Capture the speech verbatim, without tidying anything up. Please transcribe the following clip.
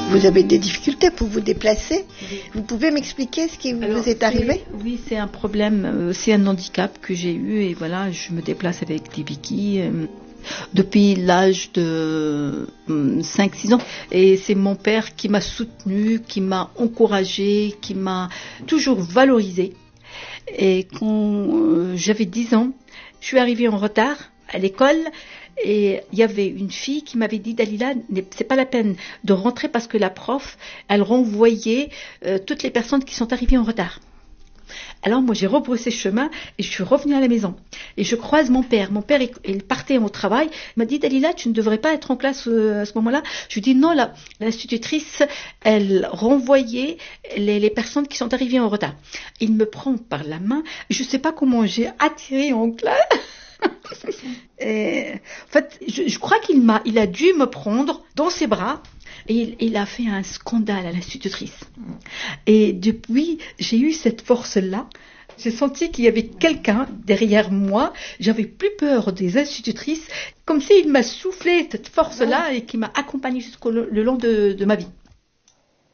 Vous avez des difficultés pour vous déplacer. Vous pouvez m'expliquer ce qui Alors, vous est arrivé? Oui, c'est un problème, c'est un handicap que j'ai eu et voilà, je me déplace avec des béquilles euh, depuis l'âge de euh, cinq six ans. Et c'est mon père qui m'a soutenue, qui m'a encouragée, qui m'a toujours valorisée. Et quand euh, j'avais dix ans, je suis arrivée en retard à l'école. Et il y avait une fille qui m'avait dit, Dalila, c'est pas la peine de rentrer parce que la prof, elle renvoyait euh, toutes les personnes qui sont arrivées en retard. Alors moi j'ai rebroussé chemin et je suis revenue à la maison. Et je croise mon père. Mon père, il, il partait au travail. Il m'a dit, Dalila, tu ne devrais pas être en classe euh, à ce moment-là. Je lui dis, non, la, l'institutrice, elle renvoyait les, les personnes qui sont arrivées en retard. Il me prend par la main. Je ne sais pas comment j'ai atterri en classe. Et, en fait, je, je crois qu'il m'a, il a dû me prendre dans ses bras et il, il a fait un scandale à l'institutrice. Et depuis, j'ai eu cette force-là. J'ai senti qu'il y avait quelqu'un derrière moi. J'avais plus peur des institutrices, comme s'il m'a soufflé cette force-là et qui m'a accompagnée jusqu'au le long de, de ma vie.